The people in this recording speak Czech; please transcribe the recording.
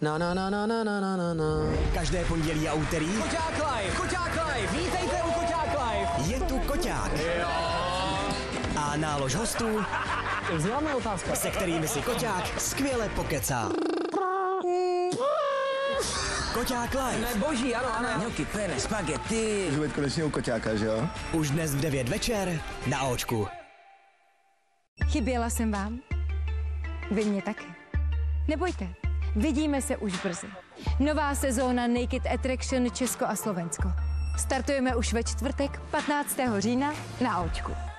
Na na na na na na na na na. Každé pondělí a úterý Koťák live, vítejte u Koťák live. je tu Koťák. Jo. A nálož hostů, Vzděláme otázka. se kterými si Koťák skvěle pokecá. Koťák live. Boží, ano, ano. Gnocchi, penne, spaghetti. Můžu být konečně u Koťáka, že jo? Už dnes v 9 večer na Očku. Chyběla jsem vám? Vy mě taky. Nebojte, vidíme se už brzy. Nová sezóna Naked Attraction Česko a Slovensko. Startujeme už ve čtvrtek 15. října na Očku.